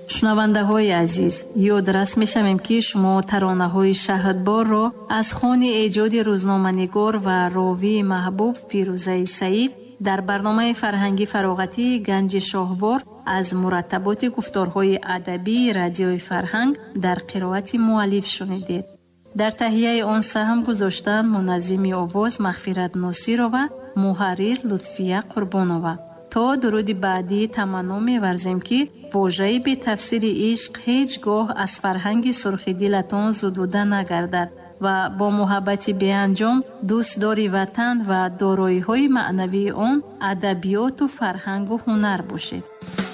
шунавандаҳои азиз, ёдрас мешавем ки шумо таронаҳои шаҳрборро аз хони эҷоди рӯзноманигор ва ровии маҳбуб Фирӯзаи Саид дар барномаи фарҳангӣ фароғатии Ганҷи Шоҳвор аз мураттаботи гуфторҳои адабии радиои Фарҳанг дар қироати муаллиф шунидед. дар таҳияи он саҳм гузоштанд муназзими овоз Мағфират Носирова, муҳаррир Лутфия Қурбонова. то дуруди баъдӣ таманно меварзем ки вожаи бетафсири ишқ ҳеҷ гоҳ аз фарҳанги сурхи дилатон зудуда нагардад ва бо муҳаббати беанҷом дӯстдори ватан ва дороиҳои маънавии он адабиёту фарҳангу ҳунар бошед.